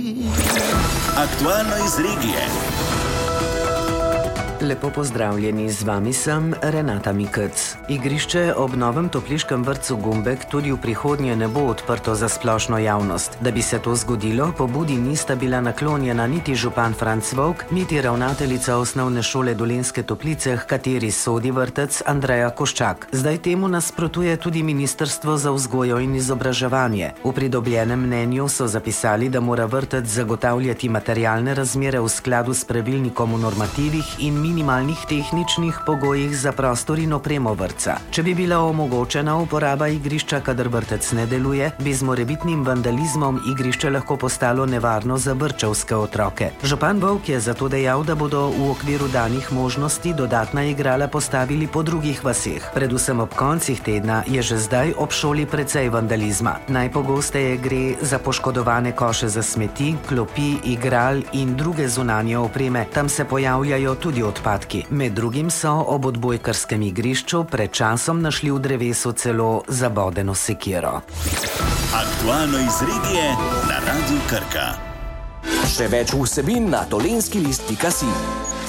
Aktualno iz regije. Lepo pozdravljeni, z vami sem Renata Mikec. Igrišče ob novem topliškem vrtcu Gumbek tudi v prihodnje ne bo odprto za splošno javnost. Da bi se to zgodilo, pobudi nista bila naklonjena niti župan Franc Vovk, niti ravnateljica osnovne šole Dolenjske Toplice, h kateri sodi vrtec Andreja Koščak. Zdaj temu nasprotuje tudi Ministrstvo za vzgojo in izobraževanje. V pridobljenem mnenju so zapisali, da mora vrtec zagotavljati materialne razmere v skladu s pravilnikom o normativih in minimalnih tehničnih pogojih za prostor in opremo vrtca. Če bi bila omogočena uporaba igrišča, kadar vrtec ne deluje, bi z morebitnim vandalizmom igrišče lahko postalo nevarno za vrtčevske otroke. Župan Vovk je zato dejal, da bodo v okviru danih možnosti dodatna igrala postavili po drugih vaseh. Predvsem ob koncih tedna je že zdaj ob šoli precej vandalizma. Najpogosteje gre za poškodovane koše za smeti, klopi, igral in druge zunanje opreme. Tam se pojavljajo tudi odpadki. Med drugim so ob odbojkarskem igrišču pred časom našli v drevesu celo zabodeno sekiro. Aktualno iz regije na Radiu Krka. Še več vsebin na dolenskilist.si.